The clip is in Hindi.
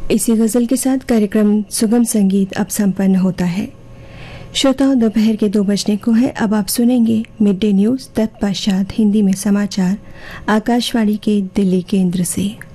इसी गजल के साथ कार्यक्रम सुगम संगीत अब संपन्न होता है। श्रोताओं, दोपहर के 2 बजने को है। अब आप सुनेंगे मिड डे न्यूज, तत्पश्चात हिंदी में समाचार आकाशवाणी के दिल्ली केंद्र से।